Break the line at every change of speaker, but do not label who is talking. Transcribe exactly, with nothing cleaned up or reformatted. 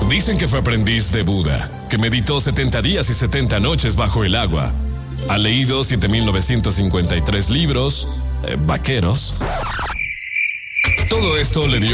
Dicen que fue aprendiz de Buda, que meditó setenta días y setenta noches bajo el agua. Ha leído siete mil novecientos cincuenta y tres libros, eh, vaqueros. Todo esto le dio